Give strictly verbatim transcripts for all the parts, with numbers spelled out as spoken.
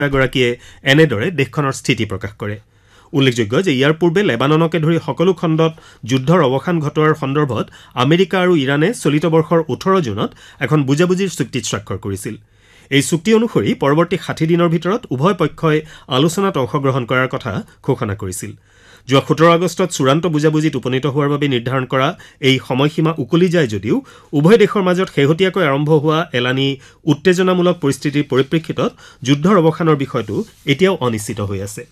গৰাকীয়ে এনেদৰে দেশখনৰ স্থিতি প্ৰকাশ কৰে। উল্লেখযোগ্য যে ইয়াৰ পূৰ্বে লেবাননকে ধৰি সকলো খণ্ডত যুদ্ধৰ অৱসান ঘটোৱাৰ সন্দৰ্ভত আমেৰিকা আৰু ইৰাণে চলিত বৰ্ষৰ ওঠৰ জুনত এখন বুজাবুজিৰ চুক্তিত স্বাক্ষৰ কৰিছিল। এই চুক্তি অনুসৰি পৰৱৰ্তী ষাঠি দিনৰ ভিতৰত উভয় পক্ষই আলোচনাত অংশগ্ৰহণ কৰাৰ কথা ঘোষণা কৰিছিল। যোৱা সোতৰ আগষ্টত চূড়ান্ত বুজাবুজিত উপনীত হোৱাৰ বাবে নিৰ্ধাৰণ কৰা এই সময়সীমা উকলি যায় যদিও উভয় দেশৰ মাজত শেহতীয়াকৈ আৰম্ভ হোৱা এলানি উত্তেজনামূলক পৰিস্থিতিৰ পৰিপ্ৰেক্ষিতত যুদ্ধৰ অৱসানৰ বিষয়টো এতিয়াও অনিশ্চিত হৈ আছে।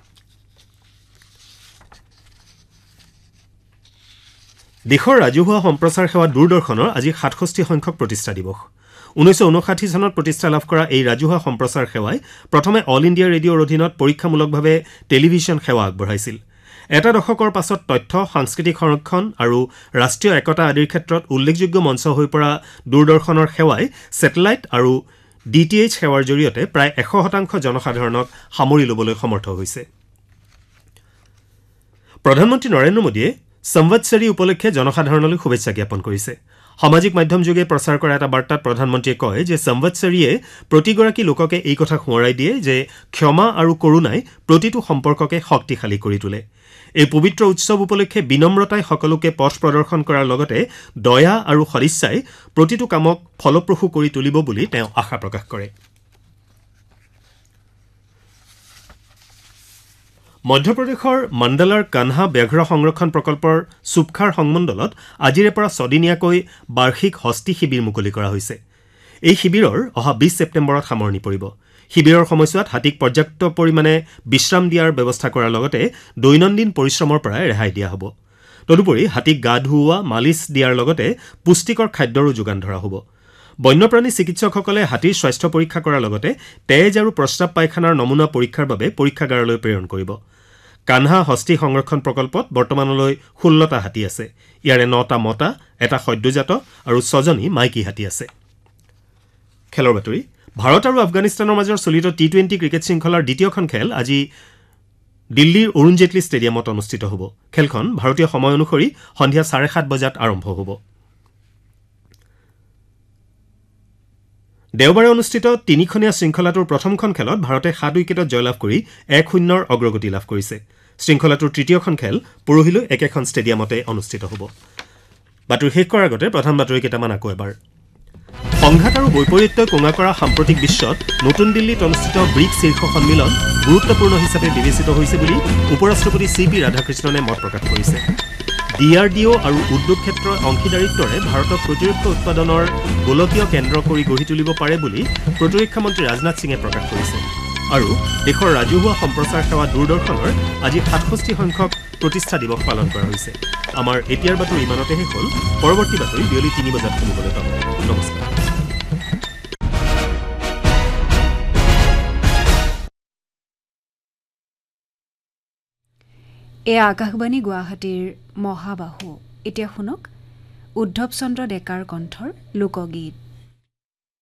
দেশৰ ৰাজহুৱা সম্প্ৰচাৰ সেৱা দূৰদৰ্শনৰ আজি সাতষষ্ঠি সংখ্যক প্ৰতিষ্ঠা দিৱস। ঊনৈছশ ঊনষাঠি চনত প্ৰতিষ্ঠা লাভ কৰা এই ৰাজহুৱা সম্প্ৰচাৰ সেৱাই প্ৰথমে অল ইণ্ডিয়া ৰেডিঅ'ৰ অধীনত পৰীক্ষামূলকভাৱে টেলিভিছন সেৱা আগবঢ়াইছিল। এটা দশকৰ পাছত তথ্য, সাংস্কৃতিক সংৰক্ষণ আৰু ৰাষ্ট্ৰীয় একতা আদিৰ ক্ষেত্ৰত উল্লেখযোগ্য মঞ্চ হৈ পৰা দূৰদৰ্শনৰ সেৱাই ছেটেলাইট আৰু ডি টি এইচ সেৱাৰ জৰিয়তে প্ৰায় এশ শতাংশ জনসাধাৰণক সামৰি ল'বলৈ সমৰ্থ হৈছে। প্ৰধানমন্ত্ৰী নৰেন্দ্ৰ মোদীয়ে সম্বৎসৰী উপলক্ষে জনসাধাৰণলৈ শুভেচ্ছা জ্ঞাপন কৰিছে। সামাজিক মাধ্যম যোগে প্ৰচাৰ কৰা এটা বাৰ্তাত প্ৰধানমন্ত্ৰীয়ে কয় যে সম্বৎসৰীয়ে প্ৰতিগৰাকী লোককে এই কথা সোঁৱৰাই দিয়ে যে ক্ষমা আৰু কৰুণাই প্ৰতিটো সম্পৰ্ককে শক্তিশালী কৰি তোলে। এই পবিত্ৰ উৎসৱ উপলক্ষে বিনম্ৰতাই সকলোকে পথ প্ৰদৰ্শন কৰাৰ লগতে দয়া আৰু সদিচ্ছাই প্ৰতিটো কামক ফলপ্ৰসূ কৰি তুলিব বুলি তেওঁ আশা প্ৰকাশ কৰে। মধ্যপ্ৰদেশৰ মণ্ডলাৰ কানহা ব্যাঘ্ৰ সংৰক্ষণ প্ৰকল্পৰ চুপখাৰ সংমণ্ডলত আজিৰে পৰা ছদিনীয়াকৈ বাৰ্ষিক হস্তি শিবিৰ মুকলি কৰা হৈছে। এই শিবিৰৰ অহা বিশ ছেপ্টেম্বৰত সামৰণি পৰিব। শিবিৰৰ সময়ছোৱাত হাতীক পৰ্যাপ্ত পৰিমাণে বিশ্ৰাম দিয়াৰ ব্যৱস্থা কৰাৰ লগতে দৈনন্দিন পৰিশ্ৰমৰ পৰা ৰেহাই দিয়া হ'ব। তদুপৰি হাতীক গা ধুওৱা, মালিচ দিয়াৰ লগতে পুষ্টিকৰ খাদ্যৰো যোগান ধৰা হ'ব। বন্যপ্ৰাণী চিকিৎসকসকলে হাতীৰ স্বাস্থ্য পৰীক্ষা কৰাৰ লগতে তেজ আৰু প্ৰস্ৰাৱ পায়খানাৰ নমুনা পৰীক্ষাৰ বাবে পৰীক্ষাগাৰলৈ প্ৰেৰণ কৰিব। কানহা হস্তি সংৰক্ষণ প্ৰকল্পত বৰ্তমানলৈ ষোল্লটা হাতী আছে। ইয়াৰে নটা মতা, এটা সদ্যজাত আৰু ছজনী মাইকী হাতী আছে। খেলৰ বাতৰি। ভাৰত আৰু আফগানিস্তানৰ মাজৰ চলিত টি টুৱেণ্টি ক্ৰিকেট শৃংখলাৰ দ্বিতীয়খন খেল আজি দিল্লীৰ অৰুণ জেটলী ষ্টেডিয়ামত অনুষ্ঠিত হ'ব। খেলখন ভাৰতীয় সময় অনুসৰি সন্ধিয়া চাৰে সাত বজাত আৰম্ভ হ'ব। দেওবাৰে অনুষ্ঠিত তিনিখনীয়া শৃংখলাটোৰ প্ৰথমখন খেলত ভাৰতে সাত উইকেটত জয়লাভ কৰি এক শূন্যৰ অগ্ৰগতি লাভ কৰিছে। শৃংখলাটোৰ তৃতীয়খন খেল পৰহিলৈ একেখন ষ্টেডিয়ামতে অনুষ্ঠিত হ'ব। বাতৰি শেষ কৰাৰ আগতে প্ৰধান বাতৰি কেইটামান আকৌ এবাৰ। সংঘাত আৰু বৈপৰীত্যই কোঙা কৰা সাম্প্ৰতিক বিশ্বত নতুন দিল্লীত অনুষ্ঠিত ব্ৰিক্স শীৰ্ষ সন্মিলন গুৰুত্বপূৰ্ণ হিচাপে বিবেচিত হৈছে বুলি উপ ৰাষ্ট্ৰপতি চি পি ৰাধাকৃষ্ণনে মত প্ৰকাশ কৰিছে। ডি আৰ ডি অ' আৰু উদ্যোগ ক্ষেত্ৰৰ অংশীদাৰিত্বৰে ভাৰতক প্ৰতিৰক্ষা উৎপাদনৰ গোলকীয় কেন্দ্ৰ কৰি গঢ়ি তুলিব পাৰে বুলি প্ৰতিৰক্ষা মন্ত্ৰী ৰাজনাথ সিঙে প্ৰকাশ কৰিছে। আৰু দেশৰ ৰাজহুৱা সম্প্ৰচাৰ সেৱা দূৰদৰ্শনৰ আজি সাতষষ্ঠি সংখ্যক প্ৰতিষ্ঠা দিৱস পালন কৰা হৈছে। আমাৰ এতিয়াৰ বাতৰি ইমানতে শেষ হ'ল। পৰৱৰ্তী বাতৰি বিয়লি তিনি বজাত শুনিবলৈ পাব। নমস্কাৰ। এয়া আকাশবাণী গুৱাহাটীৰ মহাবাহু। এতিয়া শুনক উদ্ধৱ চন্দ্ৰ ডেকাৰ কণ্ঠৰ লোকগীত।